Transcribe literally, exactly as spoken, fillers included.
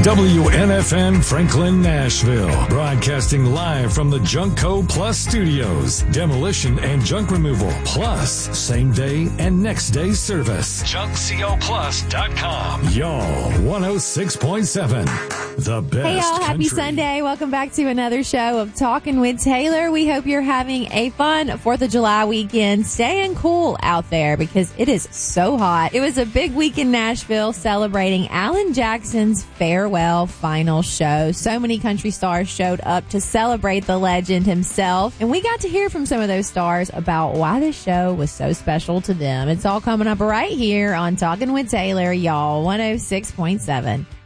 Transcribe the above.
W N F N Franklin, Nashville. Broadcasting live from the Junkco Plus studios. Demolition and junk removal. Plus, same day and next day service. junk co plus dot com. Y'all, one oh six point seven. The best. Hey, y'all. Happy country. Sunday. Welcome back to another show of Talking with Taylor. We hope you're having a fun fourth of July weekend. Staying cool out there because it is so hot. It was a big week in Nashville celebrating Alan Jackson's farewell final show. So many country stars showed up to celebrate the legend himself. And we got to hear from some of those stars about why this show was so special to them. It's all coming up right here on Talking with Taylor, y'all. one oh six point seven.